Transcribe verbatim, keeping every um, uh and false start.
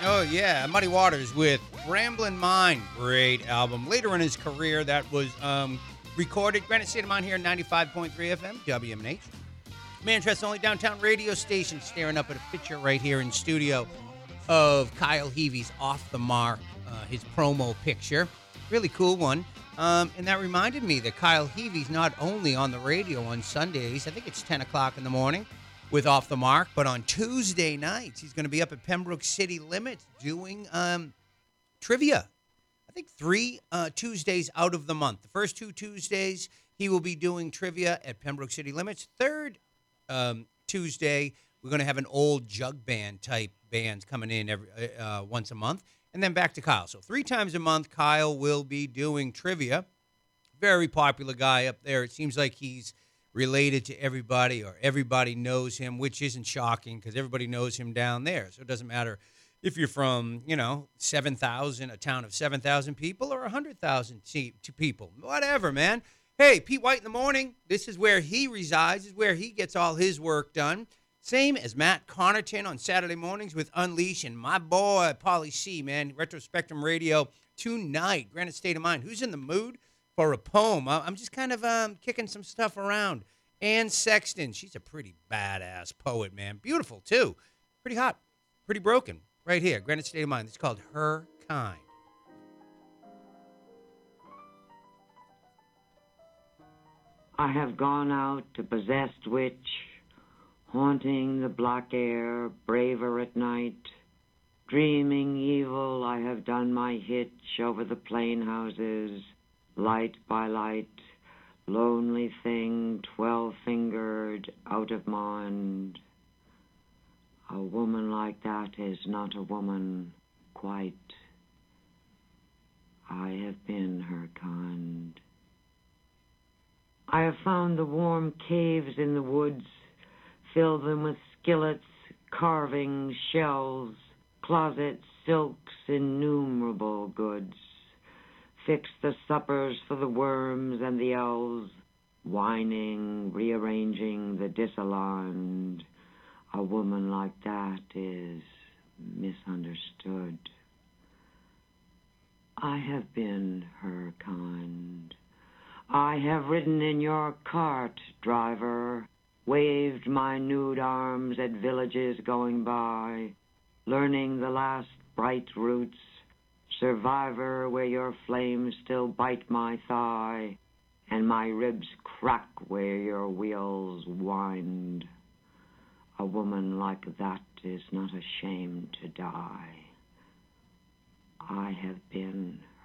Oh, yeah. Muddy Waters with Ramblin' Mind. Great album. Later in his career, that was um, recorded. Granite State of Mind here at ninety-five point three F M, W M N H. Manchester's only downtown radio station, staring up at a picture right here in studio of Kyle Heavey's Off the Mark, uh, his promo picture. Really cool one. Um, and that reminded me that Kyle Heavey's not only on the radio on Sundays, I think it's ten o'clock in the morning with Off the Mark, but on Tuesday nights, he's going to be up at Pembroke City Limits doing um, trivia. I think three uh, Tuesdays out of the month. The first two Tuesdays, he will be doing trivia at Pembroke City Limits. Third um, Tuesday, we're going to have an old jug band type bands coming in every uh, once a month, and then back to Kyle. So three times a month, Kyle will be doing trivia. Very popular guy up there. It seems like he's related to everybody, or everybody knows him, which isn't shocking because everybody knows him down there. So it doesn't matter if you're from, you know, seven thousand, a town of seven thousand people, or one hundred thousand people. Whatever, man. Hey, Pete White in the morning. This is where he resides. This is where he gets all his work done. Same as Matt Connerton on Saturday mornings with Unleash, and my boy, Paulie C, man, Retro Spectrum Radio tonight. Granite State of Mind. Who's in the mood for a poem? I'm just kind of um, kicking some stuff around. Ann Sexton, she's a pretty badass poet, man. Beautiful, too. Pretty hot. Pretty broken. Right here, Granite State of Mind. It's called Her Kind. I have gone out to possessed witch, haunting the black air, braver at night. Dreaming evil, I have done my hitch over the plain houses, light by light, lonely thing, twelve-fingered, out of mind. A woman like that is not a woman, quite. I have been her kind. I have found the warm caves in the woods, fill them with skillets, carvings, shells, closets, silks, innumerable goods. Fix the suppers for the worms and the elves, whining, rearranging the disalarmed. A woman like that is misunderstood. I have been her kind. I have ridden in your cart, driver, waved my nude arms at villages going by, learning the last bright routes, survivor where your flames still bite my thigh, and my ribs crack where your wheels wind. A woman like that is not ashamed to die. I have been